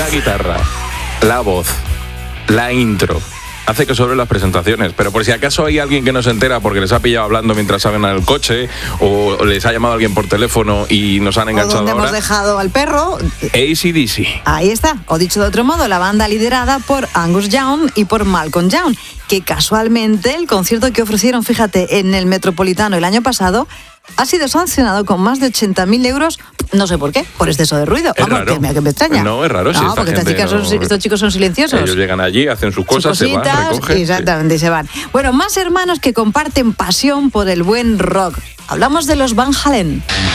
la guitarra, la voz, la intro. Hace que sobre las presentaciones, pero por si acaso hay alguien que no se entera porque les ha pillado hablando mientras salen al coche o les ha llamado alguien por teléfono y nos han enganchado donde ahora. Hemos dejado al perro. AC/DC. Ahí está, o dicho de otro modo, la banda liderada por Angus Young y por Malcolm Young, que casualmente el concierto que ofrecieron, fíjate, en el Metropolitano el año pasado, ha sido sancionado con más de 80.000 euros, no sé por qué, por exceso de ruido. Es raro. Que me extraña. No, es raro. No, si esta porque gente estos chicos son silenciosos. Ellos llegan allí, hacen sus cosas, se van, recogen. Exactamente, y se van. Bueno, más hermanos que comparten pasión por el buen rock. Hablamos de los Van Halen.